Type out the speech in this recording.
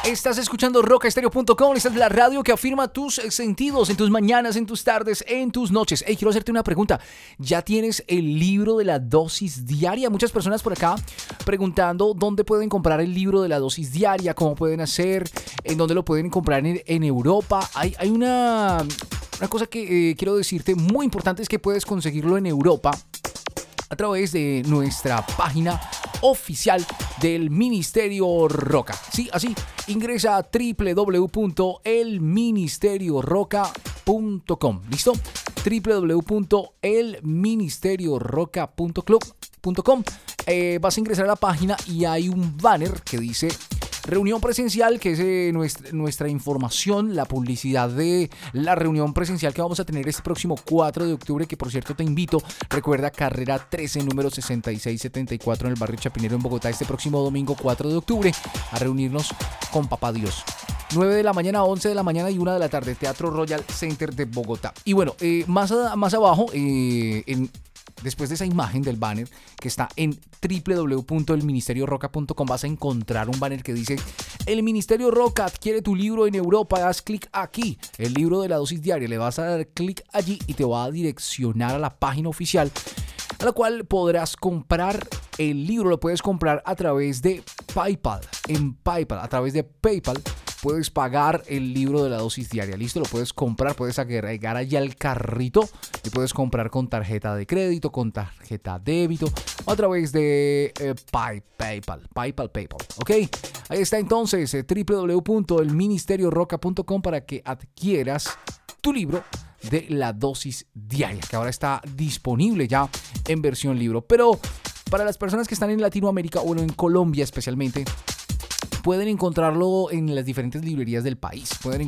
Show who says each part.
Speaker 1: Estás escuchando rockastereo.com, esta es la radio que afirma tus sentidos en tus mañanas, en tus tardes, en tus noches. Hey, quiero hacerte una pregunta. ¿Ya tienes el libro de la dosis diaria? Muchas personas por acá preguntando dónde pueden comprar el libro de la dosis diaria, cómo pueden hacer, en dónde lo pueden comprar en Europa. Hay una cosa que quiero decirte muy importante, es que puedes conseguirlo en Europa a través de nuestra página oficial del Ministerio Roca. Sí, así, ingresa a www.elministerioroca.com. ¿Listo? www.elministerioroca.com. Vas a ingresar a la página y hay un banner que dice reunión presencial, que es nuestra información, la publicidad de la reunión presencial que vamos a tener este próximo 4 de octubre, que por cierto te invito, recuerda, carrera 13, número 6674 en el barrio Chapinero en Bogotá, este próximo domingo 4 de octubre, a reunirnos con Papá Dios. 9 de la mañana, 11 de la mañana y 1 de la tarde, Teatro Royal Center de Bogotá. Y bueno, más abajo, después de esa imagen del banner que está en www.elministerioroca.com, vas a encontrar un banner que dice: el Ministerio Roca adquiere tu libro en Europa. Haz clic aquí, el libro de la dosis diaria. Le vas a dar clic allí y te va a direccionar a la página oficial, a la cual podrás comprar el libro. Lo puedes comprar a través de PayPal. En PayPal, a través de PayPal, puedes pagar el libro de la dosis diaria. Listo, lo puedes comprar, puedes agregar allá al carrito y puedes comprar con tarjeta de crédito, con tarjeta débito o a través de PayPal. ¿Ok? Ahí está entonces, www.elministerioroca.com, para que adquieras tu libro de la dosis diaria, que ahora está disponible ya en versión libro. Pero para las personas que están en Latinoamérica o en Colombia especialmente, pueden encontrarlo en las diferentes librerías del país. Pueden